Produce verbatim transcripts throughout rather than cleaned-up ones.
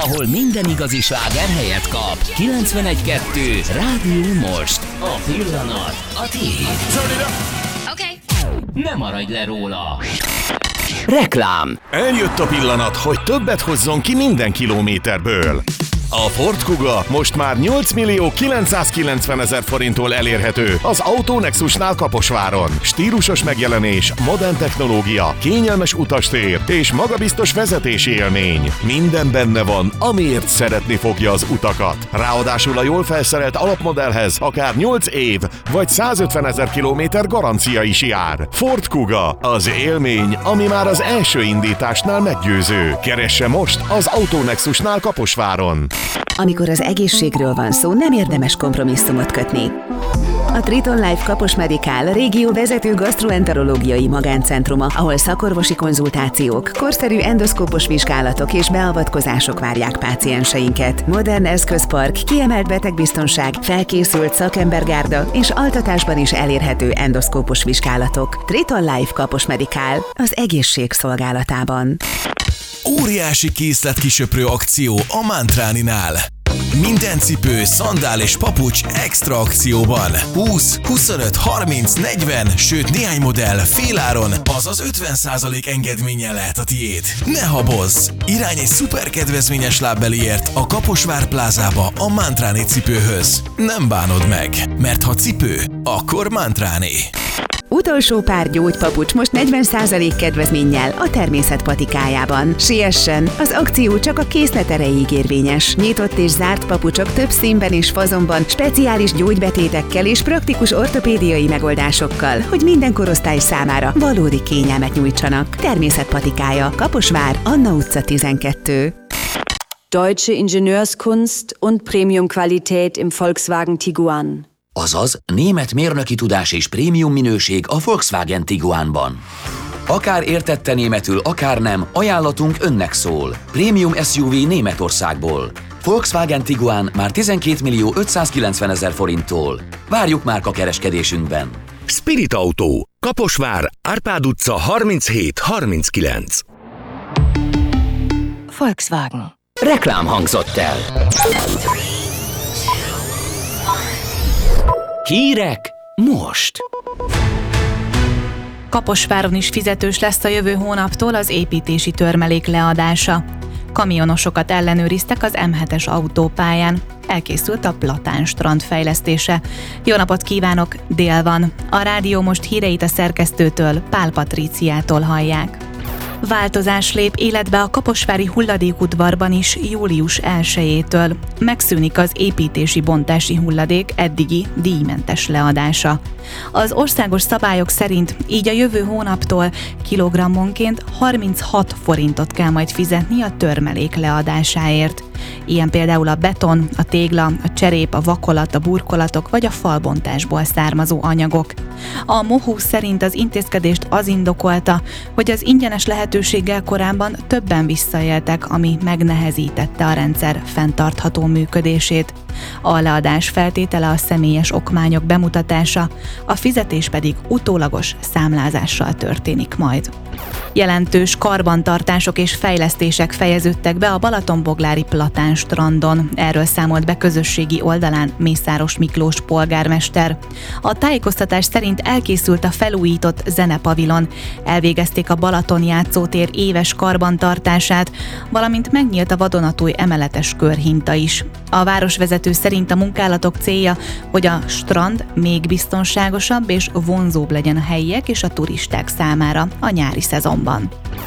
ahol minden igazi sláger helyet kap. kilencvenegy kettő Rádió Most. A pillanat a tiéd. Oké. Ne maradj le róla. Reklám. Eljött a pillanat, hogy többet hozzon ki minden kilométerből. A Ford Kuga most már nyolc millió kilencszázkilencvenezer forinttól elérhető az Autonexusnál Kaposváron. Stílusos megjelenés, modern technológia, kényelmes utastér és magabiztos vezetési élmény. Minden benne van, amiért szeretni fogja az utakat. Ráadásul a jól felszerelt alapmodellhez akár nyolc év vagy százötvenezer kilométer garancia is jár. Ford Kuga, az élmény, ami már az első indításnál meggyőző. Keresse most az Autonexusnál Kaposváron. Amikor az egészségről van szó, nem érdemes kompromisszumot kötni. A Triton Life Kapos Medical a régió vezető gasztroenterológiai magáncentruma, ahol szakorvosi konzultációk, korszerű endoszkópos vizsgálatok és beavatkozások várják pácienseinket. Modern eszközpark, kiemelt betegbiztonság, felkészült szakembergárda és altatásban is elérhető endoszkópos vizsgálatok. Triton Life Kapos Medical az egészség szolgálatában. Óriási készletkisöprő akció a Mantráninál. Minden cipő, szandál és papucs extra akcióban. húsz, huszonöt, harminc, negyven, sőt néhány modell féláron, azaz ötven százalék engedménnyel lehet a tiéd. Ne habozz! Irány egy szuper kedvezményes lábbeliért a Kaposvár plázába a Mantráni cipőhöz. Nem bánod meg, mert ha cipő, akkor Mantráni. Utolsó pár gyógypapucs most negyven százalék kedvezménnyel a Természet patikájában. Siessen! Az akció csak a készlet erejéig érvényes. Nyitott és zárt papucsok több színben és fazonban, speciális gyógybetétekkel és praktikus ortopédiai megoldásokkal, hogy minden korosztály számára valódi kényelmet nyújtsanak. Természet patikája, Kaposvár, Anna utca tizenkettő. Deutsche Ingenieurskunst und Premium-Qualität im Volkswagen Tiguan. Azaz német mérnöki tudás és prémium minőség a Volkswagen Tiguanban. Akár értette németül, akár nem, ajánlatunk önnek szól. Prémium es u vé Németországból. Volkswagen Tiguan már tizenkét millió ötszázkilencvenezer forinttól. Várjuk márka kereskedésünkben. Spirit Auto, Kaposvár, Árpád utca harminchét harminckilenc. Volkswagen. Reklám hangzott el. Hírek most. Kaposváron is fizetős lesz a jövő hónaptól az építési törmelék leadása. Kamionosokat ellenőriztek az em hetes autópályán. Elkészült a Platán strand fejlesztése. Jó napot kívánok, dél van. A Rádió Most híreit a szerkesztőtől, Pál Patríciától hallják. Változás lép életbe a kaposvári hulladékudvarban is július elsejétől. Megszűnik az építési bontási hulladék eddigi díjmentes leadása. Az országos szabályok szerint így a jövő hónaptól kilogrammonként harminchat forintot kell majd fizetni a törmelék leadásáért. Ilyen például a beton, a tégla, a cserép, a vakolat, a burkolatok vagy a falbontásból származó anyagok. A MOHU szerint az intézkedést az indokolta, hogy az ingyenes lehetőséggel korábban többen visszaéltek, ami megnehezítette a rendszer fenntartható működését. A leadás feltétele a személyes okmányok bemutatása, a fizetés pedig utólagos számlázással történik majd. Jelentős karbantartások és fejlesztések fejeződtek be a Balatonboglári Platán strandon. Erről számolt be közösségi oldalán Mészáros Miklós polgármester. A tájékoztatás szerint elkészült a felújított zenepavilon, elvégezték a Balaton játszótér éves karbantartását, valamint megnyílt a vadonatúj emeletes körhinta is. A városvezető szerint a munkálatok célja, hogy a strand még biztonságosabb és vonzóbb legyen a helyiek és a turisták számára a nyári szezonban.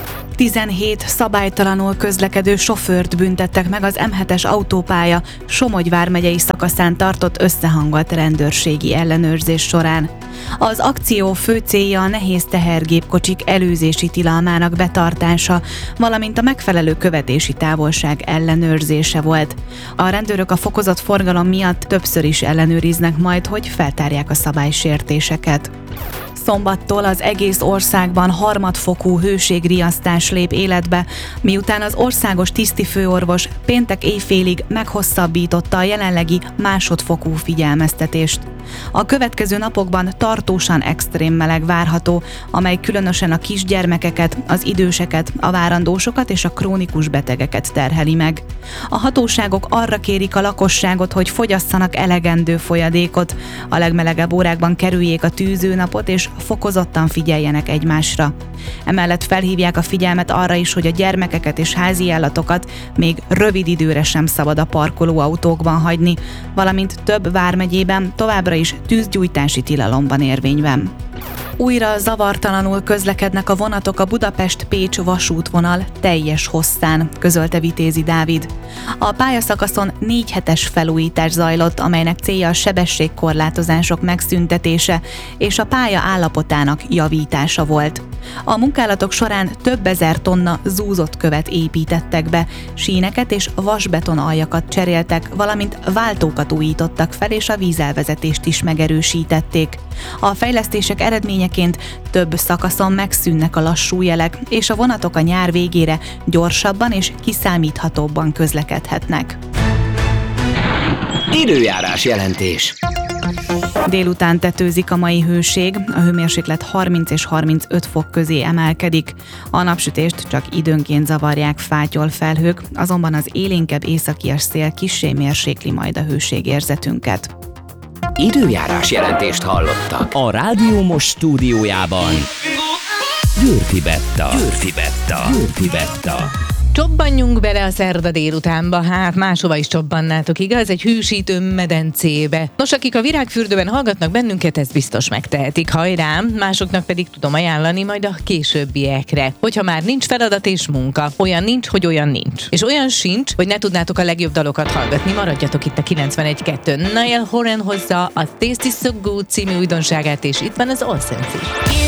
tizenhét szabálytalanul közlekedő sofőrt büntettek meg az em hetes autópálya Somogy vármegyei szakaszán tartott összehangolt rendőrségi ellenőrzés során. Az akció fő célja a nehéz tehergépkocsik előzési tilalmának betartása, valamint a megfelelő követési távolság ellenőrzése volt. A rendőrök a fokozott forgalom miatt többször is ellenőriznek majd, hogy feltárják a szabálysértéseket. Szombattól az egész országban harmadfokú hőségriasztás lép életbe, miután az országos tisztifőorvos péntek éjfélig meghosszabbította a jelenlegi másodfokú figyelmeztetést. A következő napokban tartósan extrém meleg várható, amely különösen a kisgyermekeket, az időseket, a várandósokat és a krónikus betegeket terheli meg. A hatóságok arra kérik a lakosságot, hogy fogyasszanak elegendő folyadékot, a legmelegebb órákban kerüljék a tűzőnapot és fokozottan figyeljenek egymásra. Emellett felhívják a figyelmet arra is, hogy a gyermekeket és házi állatokat még rövid időre sem szabad a parkolóautókban hagyni, valamint több vármegyében továbbra is tűzgyújtási tilalom van érvényben. Újra zavartalanul közlekednek a vonatok a Budapest-Pécs vasútvonal teljes hosszán, közölte Vitézi Dávid. A pályaszakaszon négy hetes felújítás zajlott, amelynek célja a sebességkorlátozások megszüntetése és a pálya állapotának javítása volt. A munkálatok során több ezer tonna zúzott követ építettek be, síneket és vasbeton aljakat cseréltek, valamint váltókat újítottak fel, és a vízelvezetést is megerősítették. A fejlesztések eredményeként több szakaszon megszűnnek a lassú jelek, és a vonatok a nyár végére gyorsabban és kiszámíthatóbban közlekedhetnek. Időjárás jelentés. Délután tetőzik a mai hőség, a hőmérséklet harminc és harmincöt fok közé emelkedik. A napsütést csak időnként zavarják fátyol felhők, azonban az élénkebb északias szél kissé mérsékli majd a hőségérzetünket. Időjárás jelentést hallottak. A Rádió Most stúdiójában Győrfi Betta. Győrfi Betta. Győrfi Betta. Csobbanjunk bele a szerda délutánba, hát máshova is csobbannátok, igaz? Egy hűsítő medencébe. Nos, akik a Virágfürdőben hallgatnak bennünket, ezt biztos megtehetik, hajrá, másoknak pedig tudom ajánlani majd a későbbiekre. Hogyha már nincs feladat és munka, olyan nincs, hogy olyan nincs. És olyan sincs, hogy ne tudnátok a legjobb dalokat hallgatni, maradjatok itt a kilencvenegy kettő. Niall Horan hozza a Taste is so good című újdonságát, és itt van az All Sense is.